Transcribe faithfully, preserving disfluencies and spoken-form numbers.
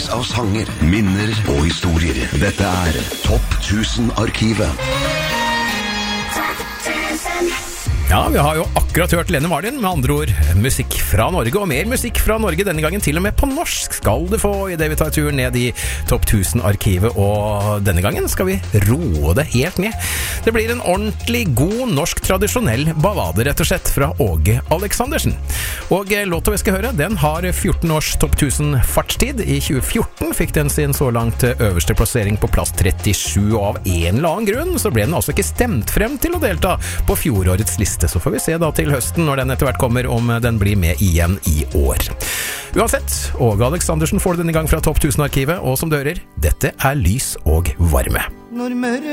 Tusenvis av sanger, minner og historier. Dette er Topp tusen-arkivet. Ja, vi har jo akkurat hørt Lene Martin, med andre ord musikk fra Norge, og mer musikk fra Norge denne gangen til og med på norsk skal du få i det vi tar turen ned i Topp tusen-arkivet, og denne gangen skal vi roe det helt ned. Det blir en ordentlig god norsk tradisjonell ballade rett og slett fra Åge Aleksandersen. Og låta vi skal høre, den har fjorten års Topp tusen fartstid. I tjue fjorten fikk den sin så langt øverste plassering på plass trettisju, og av en eller annen grunn så ble den altså ikke stemt frem til å delta på fjorårets liste. Så får vi se da til høsten når den etter hvert kommer, om den blir med igjen i år. Uansett, Åge Aleksandersen får det denne gang fra Topp tusen-arkivet, og som du hører, dette er Lys og varme. Når mørket